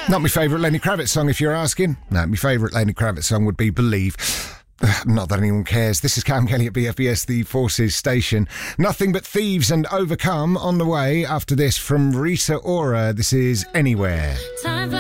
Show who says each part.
Speaker 1: Not my favourite Lenny Kravitz song, if you're asking. No, my favourite Lenny Kravitz song would be Believe. Not that anyone cares. This is Cam Kelly at BFBS, the Forces station. Nothing But Thieves and Overcome on the way after this from Rita Ora. This is Anywhere.